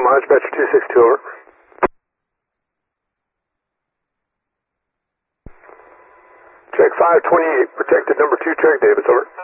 Lodge, Betcher 262, over. Check 528, protected number 2, track Davis, over.